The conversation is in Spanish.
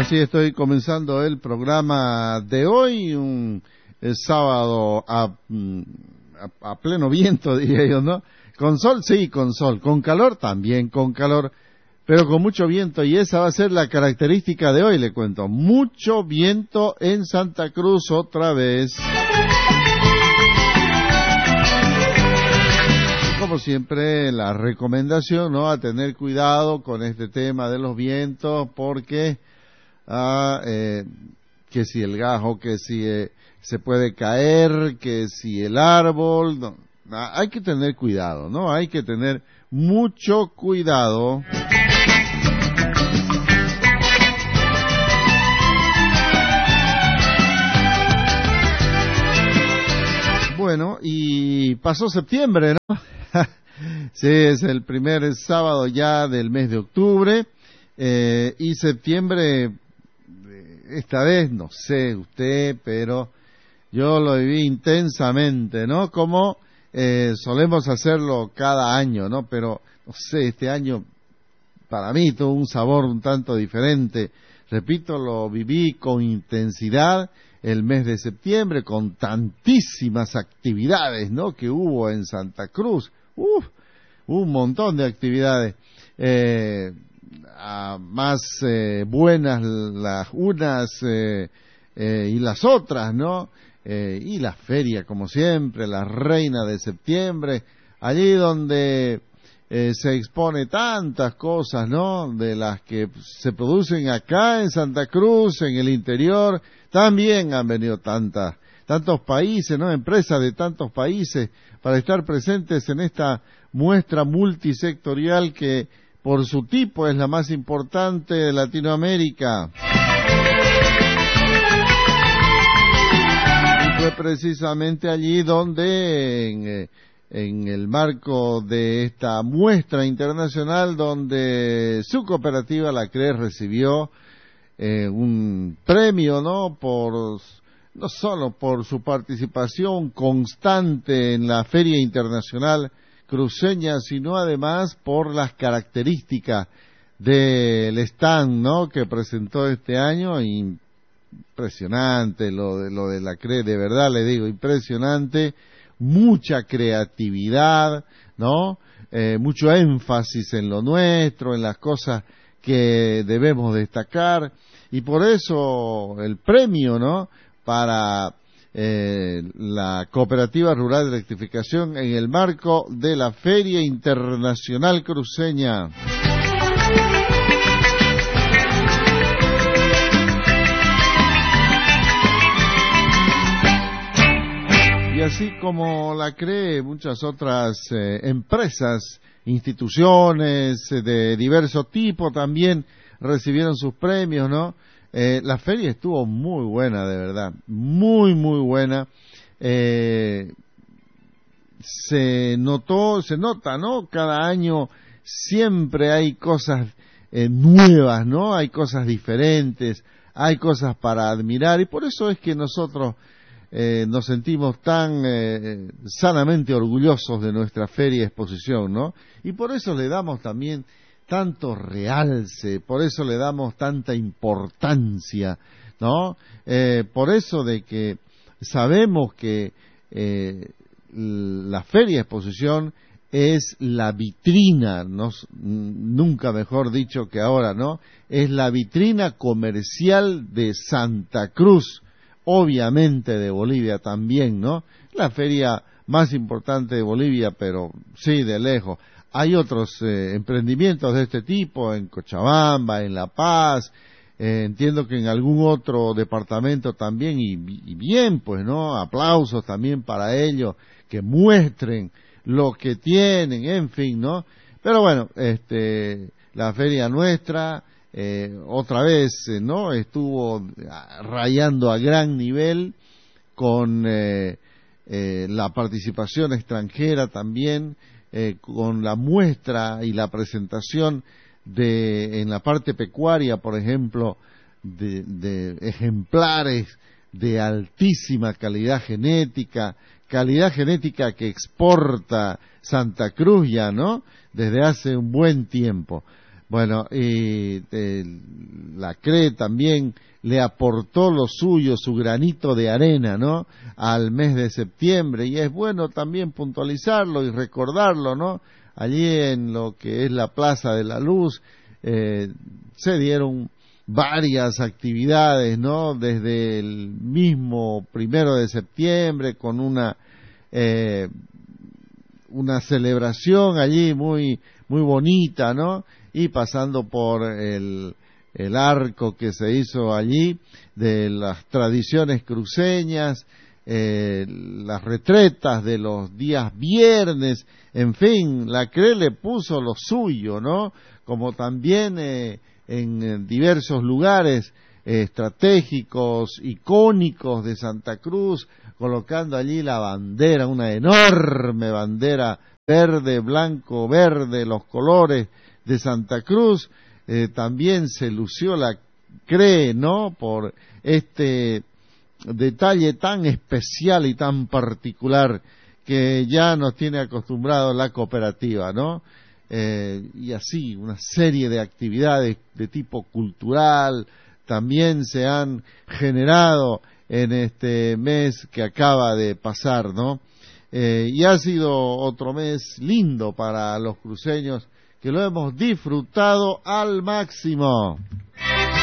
Así estoy comenzando el programa de hoy, un sábado a pleno viento, diría yo, ¿no? Con sol, sí, con sol, con calor también, con calor, pero con mucho viento, y esa va a ser la característica de hoy, le cuento. Mucho viento en Santa Cruz otra vez. Como siempre, la recomendación, ¿no?, a tener cuidado con este tema de los vientos, porque que si el gajo, que si se puede caer, que si el árbol, no, hay que tener cuidado, ¿no? Hay que tener mucho cuidado. Bueno, y pasó septiembre, ¿no? Sí, es el primer sábado ya del mes de octubre, y septiembre, esta vez, no sé usted, pero yo lo viví intensamente, ¿no? Como solemos hacerlo cada año, ¿no? Pero, no sé, este año para mí tuvo un sabor un tanto diferente. Repito, lo viví con intensidad el mes de septiembre, con tantísimas actividades, ¿no?, que hubo en Santa Cruz. Un montón de actividades. Más buenas las unas y las otras, ¿no? Y la feria, como siempre, la reina de septiembre, allí donde se expone tantas cosas, ¿no?, de las que se producen acá en Santa Cruz, en el interior. También han venido tantos países, ¿no?, empresas de tantos países para estar presentes en esta muestra multisectorial que por su tipo es la más importante de Latinoamérica. Y fue precisamente allí donde en el marco de esta muestra internacional, donde su cooperativa, la CRE, recibió un premio, ¿no?, no solo por su participación constante en la Feria Internacional Cruceña, sino además por las características del stand, ¿no?, que presentó este año. Impresionante lo de la CRE, de verdad le digo, impresionante. Mucha creatividad, ¿no? Mucho énfasis en lo nuestro, en las cosas que debemos destacar, y por eso el premio, ¿no?, para la Cooperativa Rural de Electrificación en el marco de la Feria Internacional Cruceña. Y así como la CRE, muchas otras empresas, instituciones de diverso tipo también recibieron sus premios, ¿no? La feria estuvo muy buena, de verdad, muy buena. Se nota, ¿no? Cada año siempre hay cosas nuevas, ¿no? Hay cosas diferentes, hay cosas para admirar, y por eso es que nosotros nos sentimos tan sanamente orgullosos de nuestra feria exposición, ¿no? Y por eso le damos también tanto realce, por eso le damos tanta importancia, ¿no? Por eso de que sabemos que la feria exposición es la vitrina, nunca mejor dicho que ahora, ¿no? Es la vitrina comercial de Santa Cruz, obviamente de Bolivia también, ¿no? La feria más importante de Bolivia, pero sí, de lejos. Hay otros emprendimientos de este tipo en Cochabamba, en La Paz, entiendo que en algún otro departamento también, y bien, pues, ¿no? Aplausos también para ellos, que muestren lo que tienen, en fin, ¿no? Pero bueno, la feria nuestra, otra vez, ¿no?, estuvo rayando a gran nivel con la participación extranjera también, con la muestra y la presentación en la parte pecuaria, por ejemplo, de ejemplares de altísima calidad genética que exporta Santa Cruz ya, ¿no?, desde hace un buen tiempo. Bueno, y la CRE también le aportó lo suyo, su granito de arena, ¿no?, al mes de septiembre, y es bueno también puntualizarlo y recordarlo, ¿no? Allí en lo que es la Plaza de la Luz se dieron varias actividades, ¿no?, desde el mismo 1 de septiembre con una celebración allí muy bonita, ¿no?, y pasando por el arco que se hizo allí de las tradiciones cruceñas, las retretas de los días viernes, en fin, la CRE le puso lo suyo, ¿no?, como también en diversos lugares estratégicos, icónicos de Santa Cruz, colocando allí la bandera, una enorme bandera verde, blanco, verde, los colores de Santa Cruz. También se lució la CRE, ¿no?, por este detalle tan especial y tan particular que ya nos tiene acostumbrados la cooperativa, ¿no? Y así, una serie de actividades de tipo cultural también se han generado en este mes que acaba de pasar, ¿no? Y ha sido otro mes lindo para los cruceños, que lo hemos disfrutado al máximo.